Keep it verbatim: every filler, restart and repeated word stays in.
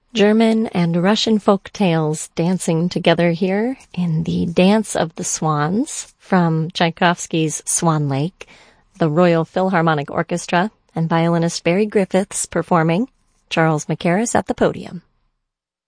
German and Russian folk tales dancing together here in the Dance of the Swans from Tchaikovsky's Swan Lake. The Royal Philharmonic Orchestra and violinist Barry Griffiths performing, Charles Mackerras at the podium.